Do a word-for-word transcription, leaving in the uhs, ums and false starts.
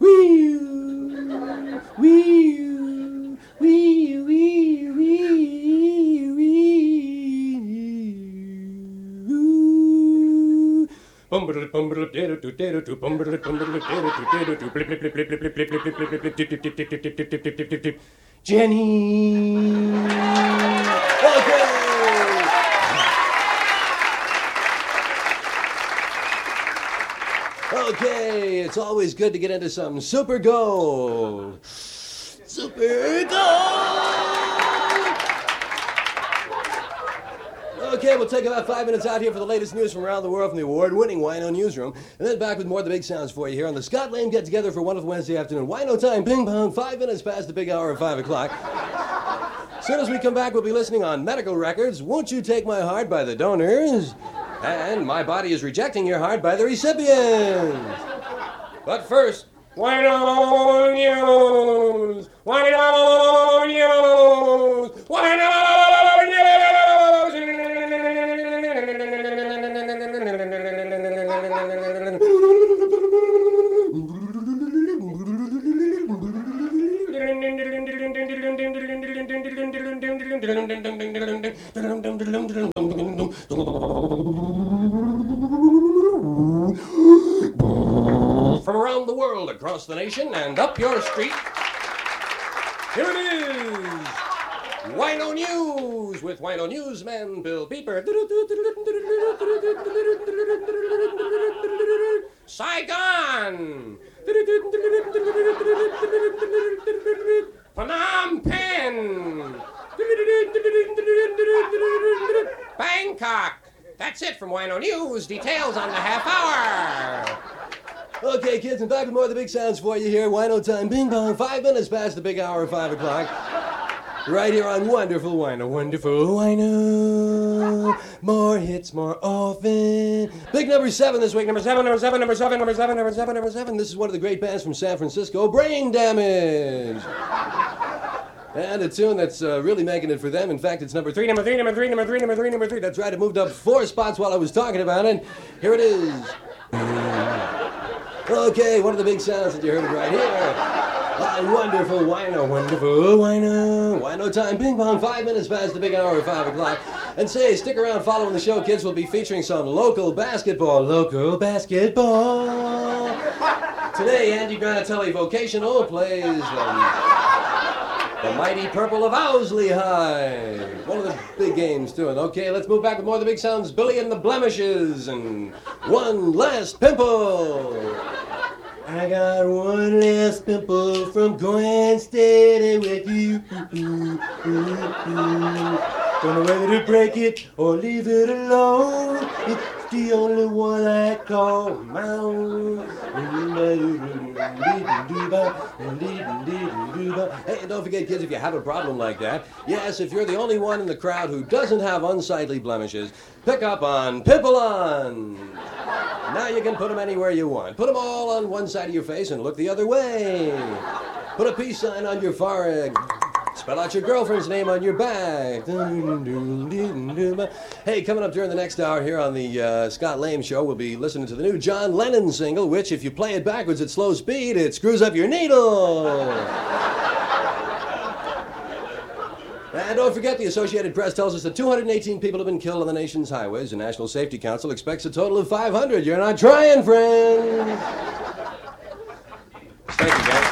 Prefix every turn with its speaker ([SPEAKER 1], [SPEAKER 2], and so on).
[SPEAKER 1] wee, wee, wee, wee, wee, wee. Jenny. Okay. Okay, it's always good to get into some Super Go. Super Go. Okay, we'll take about five minutes out here for the latest news from around the world from the award-winning Wino Newsroom, and then back with more of the big sounds for you here on the Scott Lane Get Together for wonderful Wednesday afternoon. Wino time, ping pong, five minutes past the big hour of five o'clock. As soon as we come back, we'll be listening on medical records. Won't You Take My Heart by the donors, and My Body Is Rejecting Your Heart by the recipients. But first, Wino News, Wino News, Wino News. From around the world, across the nation, and up your street, here it is, Wino News, with Wino Newsman Bill Pieper. Saigon, Phnom Penh, Bangkok. That's it from Wino News. Details on the half hour. Okay, kids, and back with more of the big sounds for you here. Wino time, bing bong, five minutes past the big hour of five o'clock. Right here on Wonderful Wino, Wonderful Wino. More hits more often. Big number seven this week. Number seven, number seven, number seven, number seven, number seven, number seven. This is one of the great bands from San Francisco, Brain Damage. And a tune that's uh, really making it for them. In fact, it's number three, number three, number three, number three, number three, number three. That's right, it moved up four spots while I was talking about it. Here it is. Okay, one of the big sounds that you heard it right here. On Wonderful Wino, Wonderful Wino. Wino time, ping pong, five minutes past the big hour of five o'clock. And say, stick around following the show, kids. We'll be featuring some local basketball. Local basketball. Today, Andy Granatelli Vocational plays um, the Mighty Purple of Owsley High. One of the big games, too. And okay, let's move back with more of the big sounds. Billy and the Blemishes and One Last Pimple. I got one last pimple from going steady with you. Ooh, ooh, ooh. Don't know whether to break it or leave it alone. It's the only one I call mine. Hey, and don't forget, kids, if you have a problem like that, yes, if you're the only one in the crowd who doesn't have unsightly blemishes, pick up on Pimple-On. Now you can put them anywhere you want. Put them all on one side of your face and look the other way. Put a peace sign on your forehead. Spell out your girlfriend's name on your back. Hey, coming up during the next hour here on the uh, Scott Lane Show, we'll be listening to the new John Lennon single, which, if you play it backwards at slow speed, it screws up your needle. And don't forget, the Associated Press tells us that two hundred eighteen people have been killed on the nation's highways. The National Safety Council expects a total of five hundred. You're not trying, friends. Thank you, guys.